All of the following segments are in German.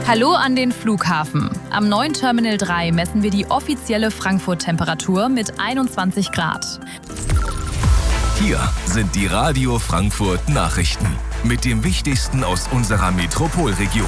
Hallo an den Flughafen. Am neuen Terminal 3 messen wir die offizielle Frankfurt-Temperatur mit 21 Grad. Hier sind die Radio Frankfurt Nachrichten mit dem Wichtigsten aus unserer Metropolregion.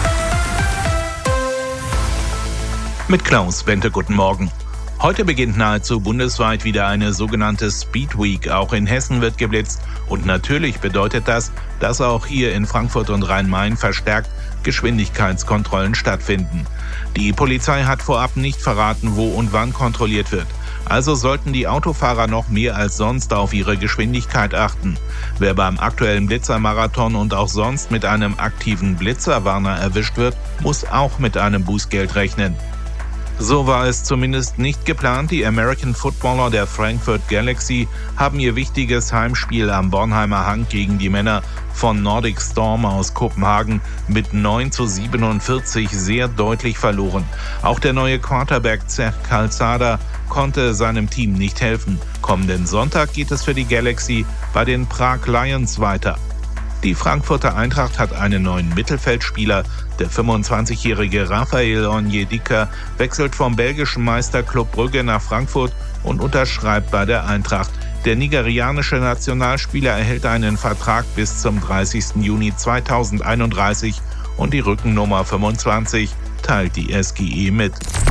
Mit Klaus Wente, guten Morgen. Heute beginnt nahezu bundesweit wieder eine sogenannte Speed Week. Auch in Hessen wird geblitzt. Und natürlich bedeutet das, dass auch hier in Frankfurt und Rhein-Main verstärkt Geschwindigkeitskontrollen stattfinden. Die Polizei hat vorab nicht verraten, wo und wann kontrolliert wird. Also sollten die Autofahrer noch mehr als sonst auf ihre Geschwindigkeit achten. Wer beim aktuellen Blitzermarathon und auch sonst mit einem aktiven Blitzerwarner erwischt wird, muss auch mit einem Bußgeld rechnen. So war es zumindest nicht geplant. Die American Footballer der Frankfurt Galaxy haben ihr wichtiges Heimspiel am Bornheimer Hang gegen die Männer von Nordic Storm aus Kopenhagen mit 9:47 sehr deutlich verloren. Auch der neue Quarterback Zach Calzada konnte seinem Team nicht helfen. Kommenden Sonntag geht es für die Galaxy bei den Prag Lions weiter. Die Frankfurter Eintracht hat einen neuen Mittelfeldspieler. Der 25-jährige Raphael Onyedika wechselt vom belgischen Meister Club Brugge nach Frankfurt und unterschreibt bei der Eintracht. Der nigerianische Nationalspieler erhält einen Vertrag bis zum 30. Juni 2031 und die Rückennummer 25 teilt die SGE mit.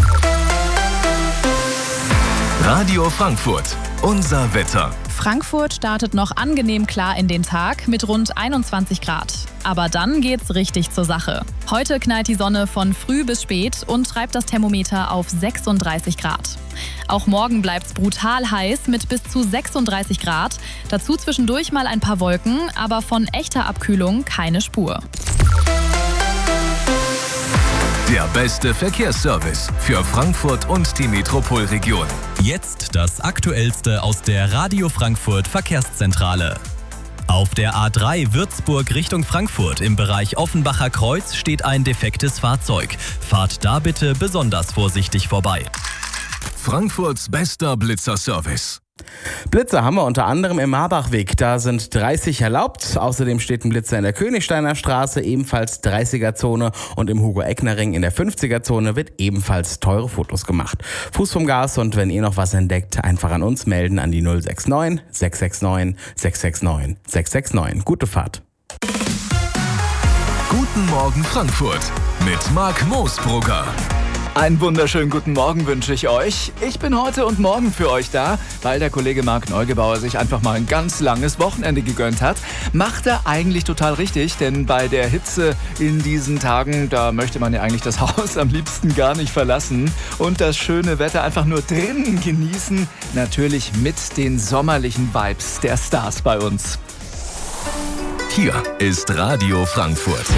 Radio Frankfurt, unser Wetter. Frankfurt startet noch angenehm klar in den Tag mit rund 21 Grad. Aber dann geht's richtig zur Sache. Heute knallt die Sonne von früh bis spät und treibt das Thermometer auf 36 Grad. Auch morgen bleibt's brutal heiß mit bis zu 36 Grad. Dazu zwischendurch mal ein paar Wolken, aber von echter Abkühlung keine Spur. Der beste Verkehrsservice für Frankfurt und die Metropolregion. Jetzt das Aktuellste aus der Radio Frankfurt Verkehrszentrale. Auf der A3 Würzburg Richtung Frankfurt im Bereich Offenbacher Kreuz steht ein defektes Fahrzeug. Fahrt da bitte besonders vorsichtig vorbei. Frankfurts bester Blitzerservice. Blitzer haben wir unter anderem im Marbachweg. Da sind 30 erlaubt. Außerdem steht ein Blitzer in der Königsteiner Straße, ebenfalls 30er-Zone. Und im Hugo-Eckner-Ring in der 50er-Zone wird ebenfalls teure Fotos gemacht. Fuß vom Gas, und wenn ihr noch was entdeckt, einfach an uns melden an die 069 669 669 669. Gute Fahrt. Guten Morgen Frankfurt mit Marc Moosbrugger. Einen wunderschönen guten Morgen wünsche ich euch. Ich bin heute und morgen für euch da, weil der Kollege Marc Neugebauer sich einfach mal ein ganz langes Wochenende gegönnt hat. Macht er eigentlich total richtig, denn bei der Hitze in diesen Tagen, da möchte man ja eigentlich das Haus am liebsten gar nicht verlassen und das schöne Wetter einfach nur drinnen genießen. Natürlich mit den sommerlichen Vibes der Stars bei uns. Hier ist Radio Frankfurt.